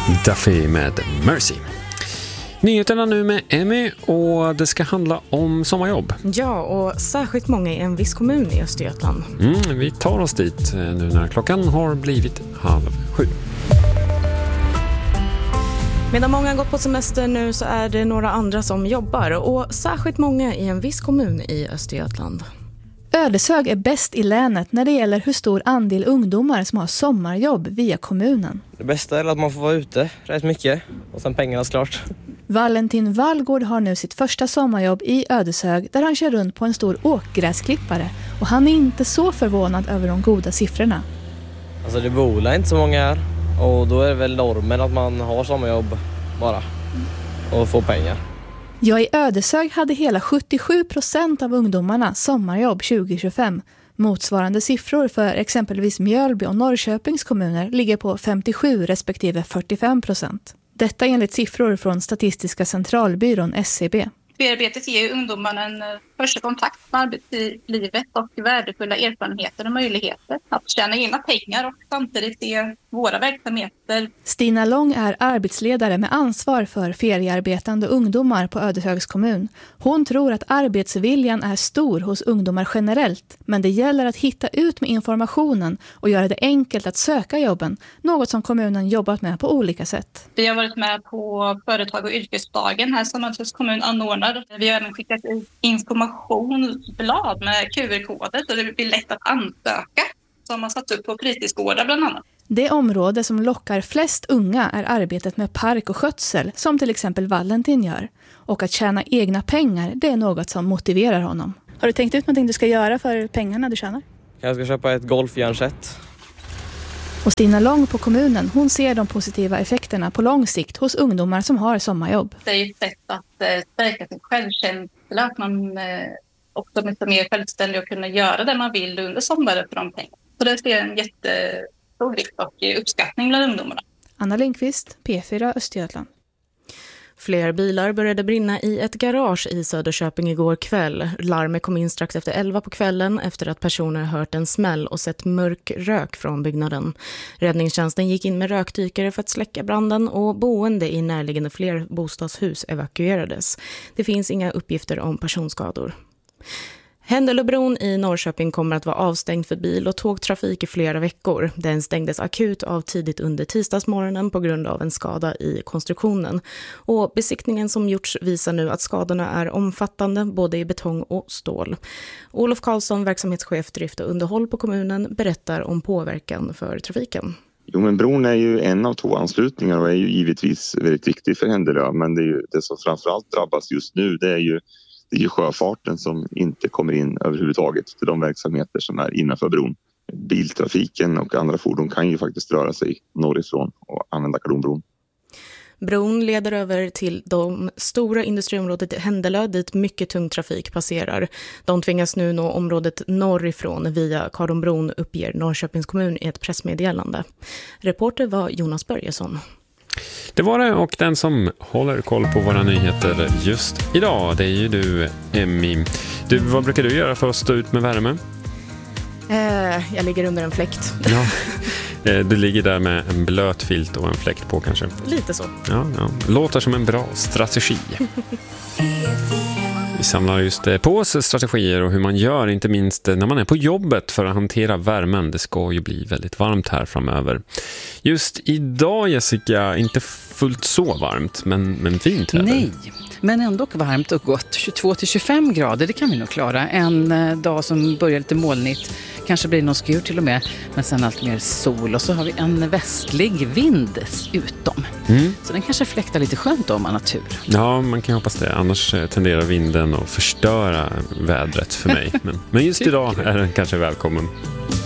Duffy med Mercy. Nyheterna nu med Emmy, och det ska handla om sommarjobb. Ja, och särskilt många i en viss kommun i Östergötland. Vi tar oss dit nu när klockan har blivit 6:30. Medan många går på semester nu så är det några andra som jobbar, och särskilt många i en viss kommun i Östergötland. Ödeshög är bäst i länet när det gäller hur stor andel ungdomar som har sommarjobb via kommunen. Det bästa är att man får vara ute rätt mycket och sen pengarna klart. Valentin Wallgård har nu sitt första sommarjobb i Ödeshög där han kör runt på en stor åkgräsklippare, och han är inte så förvånad över de goda siffrorna. Alltså det bor inte så många här, och då är det väl normen att man har sommarjobb bara och får pengar. Ja, i Ödeshög hade hela 77% av ungdomarna sommarjobb 2025. Motsvarande siffror för exempelvis Mjölby och Norrköpings kommuner ligger på 57 respektive 45%. Detta enligt siffror från Statistiska centralbyrån SCB. Bearbetet ger ungdomarna en första kontakt med arbetslivet och värdefulla erfarenheter och möjligheter att tjäna egna pengar och samtidigt se våra verksamheter. Stina Lång är arbetsledare med ansvar för feriearbetande ungdomar på Ödeshögs kommun. Hon tror att arbetsviljan är stor hos ungdomar generellt, men det gäller att hitta ut med informationen och göra det enkelt att söka jobben, något som kommunen jobbat med på olika sätt. Vi har varit med på företag- och yrkesdagen här som Ödeshögs kommun anordnar. Vi har även skickat ut informationsblad med QR-koder så det blir lätt att ansöka, som har satt upp på fritidsgårdar bland annat. Det område som lockar flest unga är arbetet med park och skötsel, som till exempel Valentin gör. Och att tjäna egna pengar, det är något som motiverar honom. Har du tänkt ut någonting du ska göra för pengarna du tjänar? Jag ska köpa ett golfjärnset. Och Stina Lång på kommunen, hon ser de positiva effekterna på lång sikt hos ungdomar som har sommarjobb. Det är ett sätt att stärka sin självkänsla, att man också blir mer självständig och kunna göra det man vill under sommaren för de pengarna. Så det ser en jättestor vikt och uppskattning bland ungdomarna. Anna Lindqvist, P4 Östergötland. Fler bilar började brinna i ett garage i Söderköping igår kväll. Larmet kom in strax efter 11 på kvällen efter att personer hört en smäll och sett mörk rök från byggnaden. Räddningstjänsten gick in med rökdykare för att släcka branden, och boende i närliggande fler bostadshus evakuerades. Det finns inga uppgifter om personskador. Händelöbron i Norrköping kommer att vara avstängd för bil- och tågtrafik i flera veckor. Den stängdes akut av tidigt under tisdagsmorgonen på grund av en skada i konstruktionen. Och besiktningen som gjorts visar nu att skadorna är omfattande både i betong och stål. Olof Karlsson, verksamhetschef drift och underhåll på kommunen, berättar om påverkan för trafiken. Jo, men bron är ju en av 2 anslutningar och är ju givetvis väldigt viktig för Händelö. Men det är ju det som framförallt drabbas just nu, det är ju sjöfarten som inte kommer in överhuvudtaget till de verksamheter som är innanför bron. Biltrafiken och andra fordon kan ju faktiskt röra sig norrifrån och använda Kardonbron. Bron leder över till de stora industriområdet Händelö dit mycket tung trafik passerar. De tvingas nu nå området norrifrån via Kardonbron, uppger Norrköpings kommun i ett pressmeddelande. Reporter var Jonas Börjesson. Det var det, och den som håller koll på våra nyheter just idag, det är ju du, Emmy. Vad brukar du göra för att stå ut med värme? Jag ligger under en fläkt. Ja. Du ligger där med en blöt filt och en fläkt på kanske. Lite så. Ja. Låter som en bra strategi. Vi samlar just på oss strategier och hur man gör, inte minst när man är på jobbet, för att hantera värmen. Det ska ju bli väldigt varmt här framöver. Just idag, Jessica, inte fullt så varmt, men fint väder. Nej, men ändå varmt och gott. 22-25 grader, det kan vi nog klara. En dag som börjar lite molnigt. Kanske blir någon skur till och med, men sen allt mer sol. Och så har vi en västlig vind dessutom. Så den kanske fläktar lite skönt om man har tur. Ja, man kan hoppas det. Annars tenderar vinden att förstöra vädret för mig. Men just idag är den kanske välkommen.